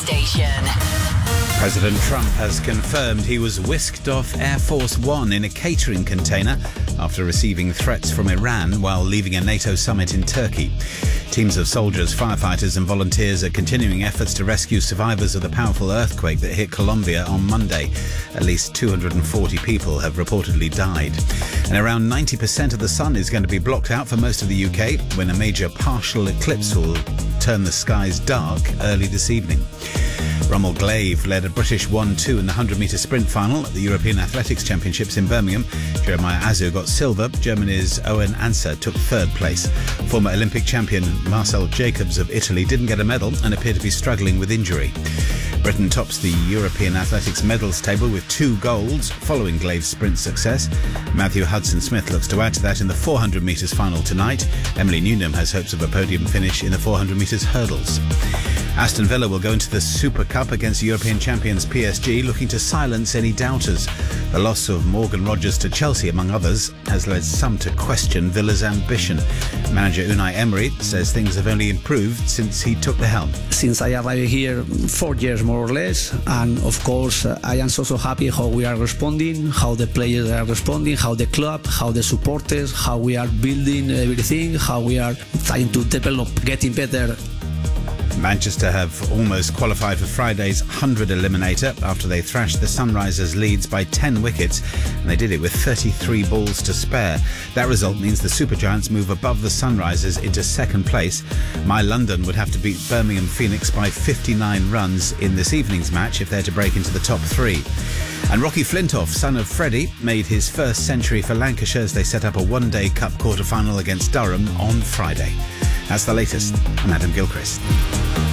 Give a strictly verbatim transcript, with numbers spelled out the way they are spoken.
station. President Trump has confirmed he was whisked off Air Force One in a catering container after receiving threats from Iran while leaving a NATO summit in Turkey. Teams of soldiers, firefighters and volunteers are continuing efforts to rescue survivors of the powerful earthquake that hit Colombia on Monday. At least two hundred forty people have reportedly died. And around ninety percent of the sun is going to be blocked out for most of the U K when a major partial eclipse will turn the skies dark early this evening. Rommel Glaive led a British one two in the one hundred metre sprint final at the European Athletics Championships in Birmingham. Jeremiah Azu got silver. Germany's Owen Anser took third place. Former Olympic champion Marcel Jacobs of Italy didn't get a medal and appeared to be struggling with injury. Britain tops the European Athletics medals table with two golds following Glaive's sprint success. Matthew Hudson-Smith looks to add to that in the four hundred metres final tonight. Emily Newnham has hopes of a podium finish in the four hundred metres hurdles. Aston Villa will go into the Super Cup against European champions P S G, looking to silence any doubters. The loss of Morgan Rogers to Chelsea, among others, has led some to question Villa's ambition. Manager Unai Emery says things have only improved since he took the helm. Since I arrived here, four years more or less, and of course uh, I am so so happy how we are responding, how the players are responding, how the club, how the supporters, how we are building everything, how we are trying to develop, getting better. Manchester have almost qualified for Friday's one hundred eliminator after they thrashed the Sunrisers Leeds by ten wickets, and they did it with thirty-three balls to spare. That result means the Supergiants move above the Sunrisers into second place. My London would have to beat Birmingham Phoenix by fifty-nine runs in this evening's match if they're to break into the top three. And Rocky Flintoff, son of Freddie, made his first century for Lancashire as they set up a one-day cup quarter-final against Durham on Friday. That's the latest. I'm Adam Gilchrist.